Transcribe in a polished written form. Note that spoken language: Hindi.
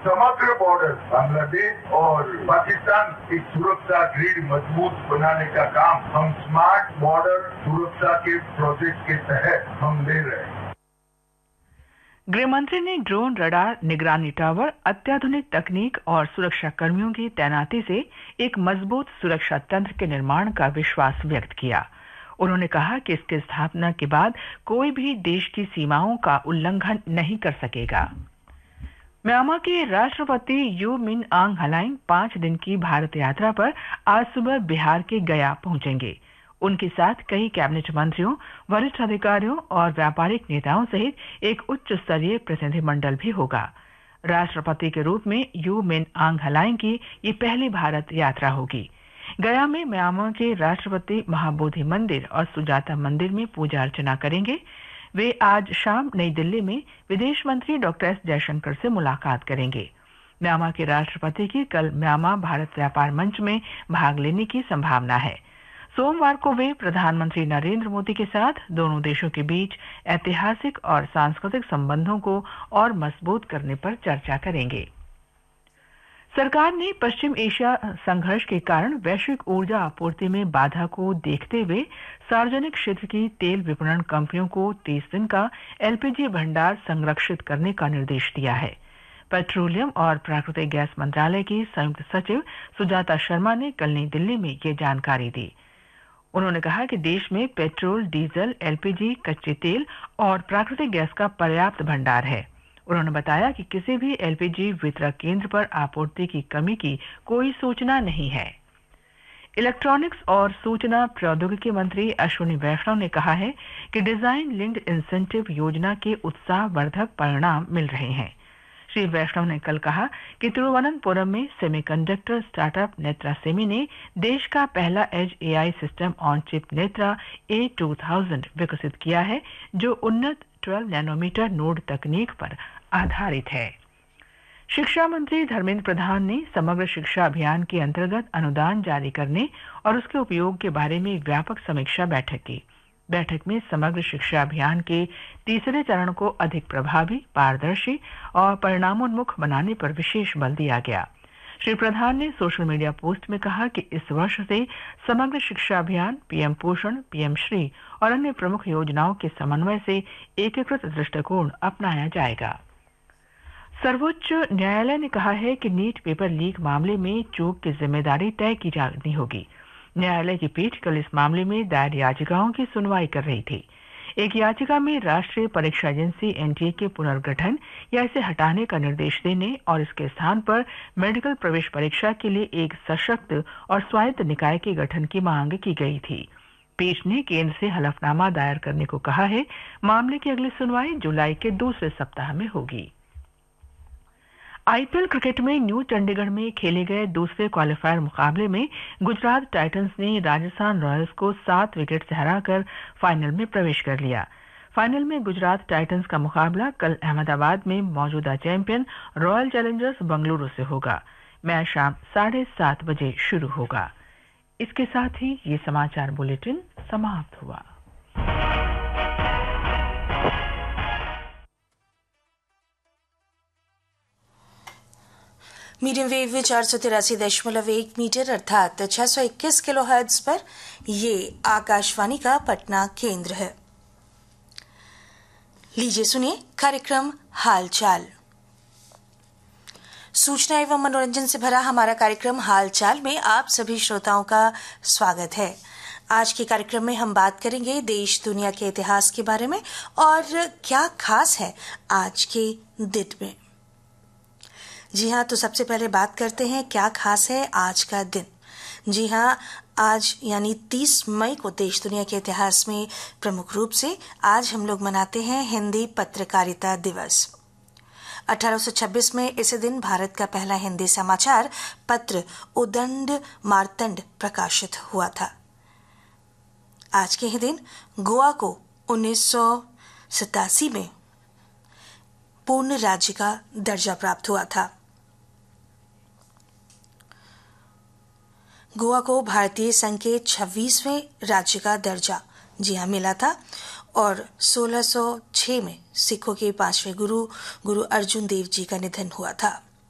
समग्र बॉर्डर बांग्लादेश और पाकिस्तान की सुरक्षा ग्रिड मजबूत बनाने का काम हम स्मार्ट बॉर्डर सुरक्षा के प्रोजेक्ट के तहत हम ले रहे हैं। गृहमंत्री ने ड्रोन, रडार, निगरानी टावर, अत्याधुनिक तकनीक और सुरक्षा कर्मियों की तैनाती से एक मजबूत सुरक्षा तंत्र के निर्माण का विश्वास व्यक्त किया। उन्होंने कहा कि इसकी स्थापना के बाद कोई भी देश की सीमाओं का उल्लंघन नहीं कर सकेगा। म्यांमार के राष्ट्रपति यू मिन आंग हलाइंग 5 दिन की भारत यात्रा पर आज सुबह बिहार के गया पहुंचेंगे। उनके साथ कई कैबिनेट मंत्रियों, वरिष्ठ अधिकारियों और व्यापारिक नेताओं सहित एक उच्च स्तरीय प्रतिनिधिमंडल भी होगा। राष्ट्रपति के रूप में यू मिन आंग हलाइंग की ये पहली भारत यात्रा होगी। गया में म्यांमार के राष्ट्रपति महाबोधि मंदिर और सुजाता मंदिर में पूजा अर्चना करेंगे। वे आज शाम नई दिल्ली में विदेश मंत्री डॉक्टर एस जयशंकर से मुलाकात करेंगे। म्यांमार के राष्ट्रपति की कल म्यांमार भारत व्यापार मंच में भाग लेने की संभावना है। सोमवार को वे प्रधानमंत्री नरेंद्र मोदी के साथ दोनों देशों के बीच ऐतिहासिक और सांस्कृतिक संबंधों को और मजबूत करने पर चर्चा करेंगे। सरकार ने पश्चिम एशिया संघर्ष के कारण वैश्विक ऊर्जा आपूर्ति में बाधा को देखते हुए सार्वजनिक क्षेत्र की तेल विपणन कंपनियों को 30 दिन का एलपीजी भंडार संरक्षित करने का निर्देश दिया है। पेट्रोलियम और प्राकृतिक गैस मंत्रालय की संयुक्त सचिव सुजाता शर्मा ने कल नई दिल्ली में ये जानकारी दी। उन्होंने कहा कि देश में पेट्रोल, डीजल, एलपीजी, कच्चे तेल और प्राकृतिक गैस का पर्याप्त भंडार है। उन्होंने बताया कि किसी भी एलपीजी वितरक केंद्र पर आपूर्ति की कमी की कोई सूचना नहीं है। इलेक्ट्रॉनिक्स और सूचना प्रौद्योगिकी मंत्री अश्विनी वैष्णव ने कहा है कि डिजाइन लिंक्ड इंसेंटिव योजना के उत्साहवर्धक परिणाम मिल रहे हैं। श्री वैष्णव ने कल कहा कि तिरुवनंतपुरम में सेमीकंडक्टर स्टार्टअप नेत्रा सेमी ने देश का पहला as AI system on chip Netra A2000 विकसित किया है, जो उन्नत 12 नैनोमीटर नोड तकनीक पर आधारित है। शिक्षा मंत्री धर्मेंद्र प्रधान ने समग्र शिक्षा अभियान के अंतर्गत अनुदान जारी करने और उसके उपयोग के बारे में व्यापक समीक्षा बैठक की। बैठक में समग्र शिक्षा अभियान के तीसरे चरण को अधिक प्रभावी, पारदर्शी और परिणामोन्मुख बनाने पर विशेष बल दिया गया। श्री प्रधान ने सोशल मीडिया पोस्ट में कहा कि इस वर्ष से समग्र शिक्षा अभियान, पीएम पोषण, पीएम श्री और अन्य प्रमुख योजनाओं के समन्वय से एकीकृत दृष्टिकोण अपनाया जाएगा। सर्वोच्च न्यायालय ने कहा है कि नीट पेपर लीक मामले में चूक की जिम्मेदारी तय की जानी होगी। न्यायालय की पीठ कल इस मामले में दायर याचिकाओं की सुनवाई कर रही थी। एक याचिका में राष्ट्रीय परीक्षा एजेंसी एनटीए के पुनर्गठन या इसे हटाने का निर्देश देने और इसके स्थान पर मेडिकल प्रवेश परीक्षा के लिए एक सशक्त और स्वायत्त निकाय के गठन की मांग की गई थी। पीठ ने केंद्र से हलफनामा दायर करने को कहा है। मामले की अगली सुनवाई जुलाई के दूसरे सप्ताह में होगी। आईपीएल क्रिकेट में न्यू चंडीगढ़ में खेले गए दूसरे क्वालिफायर मुकाबले में गुजरात टाइटंस ने राजस्थान रॉयल्स को 7 विकेट से हराकर फाइनल में प्रवेश कर लिया। फाइनल में गुजरात टाइटंस का मुकाबला कल अहमदाबाद में मौजूदा चैंपियन रॉयल चैलेंजर्स बेंगलुरु से होगा। मैच शाम 7:30 बजे शुरू होगा। इसके साथ ही ये समाचार बुलेटिन समाप्त हुआ। मीडियम वेव 483.1 मीटर अर्थात 621 किलोहर्ट्ज पर ये आकाशवाणी का पटना केंद्र है। लीजिए सुनिए कार्यक्रम हालचाल। सूचना एवं मनोरंजन से भरा हमारा कार्यक्रम हालचाल में आप सभी श्रोताओं का स्वागत है। आज के कार्यक्रम में हम बात करेंगे देश दुनिया के इतिहास के बारे में और क्या खास है आज के दिन में। जी हाँ, तो सबसे पहले बात करते हैं क्या खास है आज का दिन। जी हाँ, आज यानी 30 मई को देश दुनिया के इतिहास में प्रमुख रूप से आज हम लोग मनाते हैं हिंदी पत्रकारिता दिवस। 1826 में इसी दिन भारत का पहला हिंदी समाचार पत्र उदंड मार्तंड प्रकाशित हुआ था। आज के ही दिन गोवा को 1987 में पूर्ण राज्य का दर्जा प्राप्त हुआ था। गोवा को भारतीय संघ के 26वें राज्य का दर्जा जी हाँ मिला था और 1606 में सिखों के 5वें गुरु अर्जुन देव जी का निधन हुआ था।